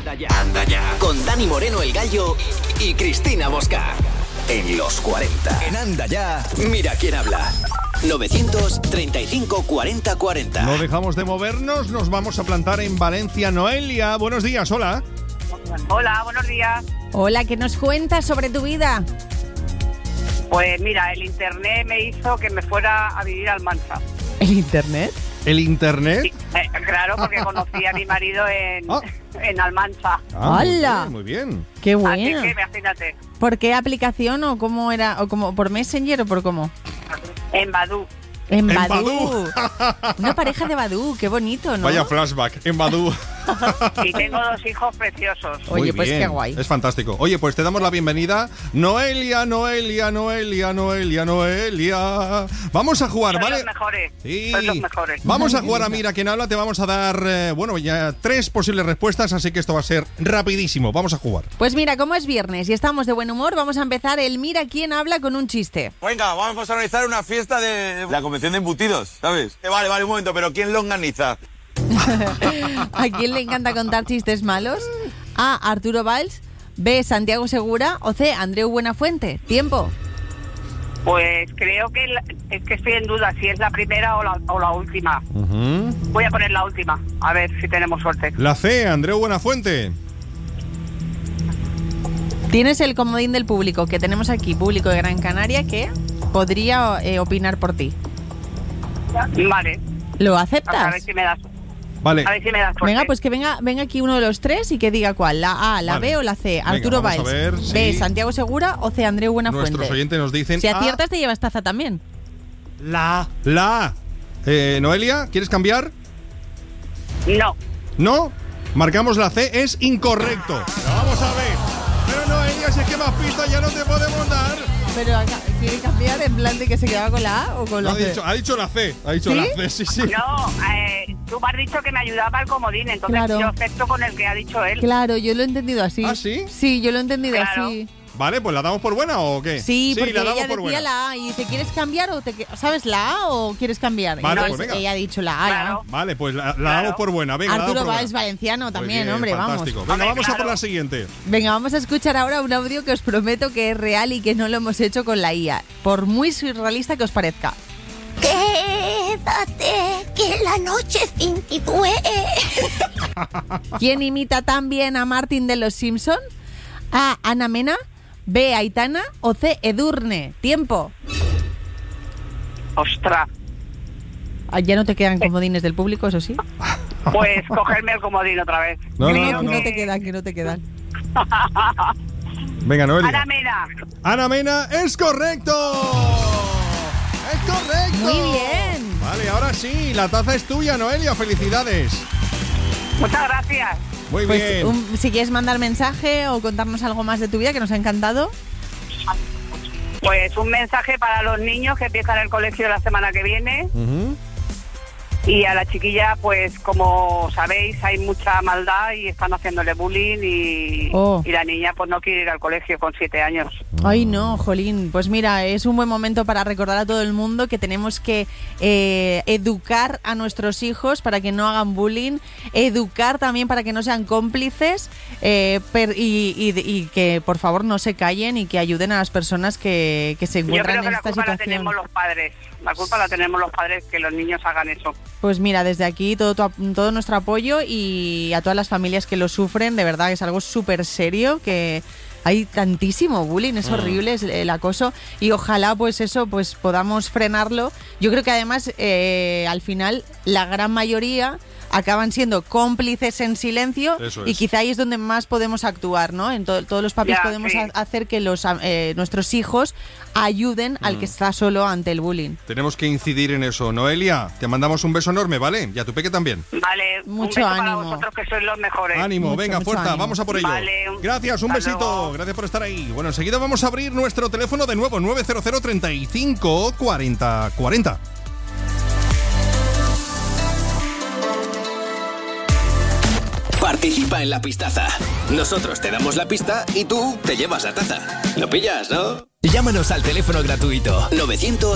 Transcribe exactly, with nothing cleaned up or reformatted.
Anda ya, anda ya. Con Dani Moreno el Gallo y Cristina Bosca. En los cuarenta. En Anda ya. Mira quién habla. novecientos treinta y cinco cuarenta cuarenta. No dejamos de movernos, nos vamos a plantar en Valencia. Noelia, buenos días, hola. Hola, buenos días. Hola, ¿qué nos cuentas sobre tu vida? Pues mira, el internet me hizo que me fuera a vivir a Almansa. ¿El internet? ¿El internet? Sí, eh, claro, porque conocí a mi marido en, Ah. en Almansa. Ah, muy ¡Hala! bien, muy bien. Qué Así bueno. que imagínate, ¿Por qué aplicación o cómo era? ¿O como por Messenger o por cómo? en Badoo. En En Badoo. Badoo. Una pareja de Badoo, qué bonito, ¿no? Vaya flashback, en Badoo. Y tengo dos hijos preciosos. Oye, Muy pues bien, qué guay. Es fantástico. Oye, pues te damos la bienvenida. Noelia, Noelia, Noelia, Noelia, Noelia. Vamos a jugar, Sois ¿vale? los mejores. Sí. Sois los mejores. Vamos a jugar a Mira quién habla. Te vamos a dar, eh, bueno, ya tres posibles respuestas, así que esto va a ser rapidísimo. Vamos a jugar. Pues mira, como es viernes y estamos de buen humor, vamos a empezar el Mira quién habla con un chiste. Venga, vamos a organizar una fiesta de la convención de embutidos, ¿sabes? Eh, vale, vale, un momento, pero ¿quién lo organiza? ¿A quién le encanta contar chistes malos? A. Arturo Valls. B. Santiago Segura. O C. Andreu Buenafuente. Tiempo. Pues creo que la- es que estoy en duda si es la primera o la, o la última. Ujú. Voy a poner la última, a ver si tenemos suerte. La C, Andreu Buenafuente. Tienes el comodín del público que tenemos aquí, público de Gran Canaria, que podría eh, opinar por ti. Vale, ¿Lo a aceptas? ver si me das, Vale. a ver si me das suerte. Venga, pues que venga, venga aquí uno de los tres y que diga cuál, la A, la Vale. B o la C. Venga, Arturo vamos a Valls. ver, B. sí. Santiago Segura o C. Andreu Buenafuente. Nuestros oyentes nos dicen Si A, aciertas te llevas taza también. La La A. Eh, Noelia, ¿quieres cambiar? No. ¿No? Marcamos la C, es incorrecto. Lo vamos a ver. Pero Noelia, si es que más pistas ya no te podemos dar. Pero acá, ¿quiere cambiar en plan de que se quedaba con la A o con No, la ha, C? dicho, ha dicho la C. Ha dicho ¿Sí? la C, sí, sí. No, eh, tú me has dicho que me ayudaba el comodín, entonces Claro. yo acepto con el que ha dicho él. Claro, yo lo he entendido así. ¿Ah, sí? Sí, yo lo he entendido Claro. así. Vale, pues ¿la damos por buena o qué? Sí, porque la damos ella por decía buena. la A y dice, ¿quieres cambiar o te que- sabes la A o quieres cambiar? Vale, Entonces, pues venga. ella ha dicho la A. Claro. Vale, pues la, la Claro. damos por buena. Venga, la Arturo damos por Valls, buena. valenciano Muy también, bien, hombre, fantástico. vamos. Venga, Hombre, vamos a por claro. la siguiente. Venga, vamos a escuchar ahora un audio que os prometo que es real y que no lo hemos hecho con la I A, por muy surrealista que os parezca. Quédate, que la noche cintitúe. ¿Quién imita tan bien a Martin de los Simpson? A. Ana Mena. B. Aitana. O C. Edurne. Tiempo. Ostras, Ah, ya no te quedan comodines del público, eso sí. pues cogerme el comodín otra vez. No, no, No, Creo que no que- te quedan, que no te quedan. Venga, Noelia. Ana Mena. Ana Mena, es correcto. Es correcto. Muy bien. Vale, ahora sí, la taza es tuya, Noelia. Felicidades. Muchas gracias. Muy Pues bien. un- si quieres mandar mensaje o contarnos algo más de tu vida que nos ha encantado. Pues un mensaje para los niños que empiezan el colegio la semana que viene. Ujú. Y a la chiquilla, pues como sabéis, hay mucha maldad y están haciéndole bullying y, Oh. y la niña pues no quiere ir al colegio con siete años. Ay, no, jolín. Pues mira, es un buen momento para recordar a todo el mundo que tenemos que eh, educar a nuestros hijos para que no hagan bullying, educar también para que no sean cómplices eh, per- y, y- y que por favor no se callen y que ayuden a las personas que, que se Yo encuentran creo que en la esta culpa la situación. tenemos los padres. La culpa la tenemos los padres que los niños hagan eso. Pues mira, desde aquí todo, tu ap- todo nuestro apoyo y a todas las familias que lo sufren, de verdad es algo súper serio, que hay tantísimo bullying, es horrible es el acoso y ojalá pues eso pues podamos frenarlo. Yo creo que además eh, al final la gran mayoría acaban siendo cómplices en silencio. Eso Y es. quizá ahí es donde más podemos actuar, ¿no? En to- todos los papis Ya, podemos sí. ha- hacer que los eh, nuestros hijos ayuden al que está solo ante el bullying. Tenemos que incidir en eso. Noelia, te mandamos un beso enorme, ¿vale? Y a tu peque también. Vale, Mucho un beso para ánimo. vosotros que sois los mejores. Ánimo, Mucho, venga, mucho fuerza, ánimo. vamos a por ello. Vale, un- Gracias, un hasta besito. luego. Gracias por estar ahí. Bueno, enseguida vamos a abrir nuestro teléfono de nuevo, nueve cero cero, treinta y cinco, cuarenta, cuarenta. Participa en la pistaza. Nosotros te damos la pista y tú te llevas la taza. ¿Lo pillas, no? Llámanos al teléfono gratuito novecientos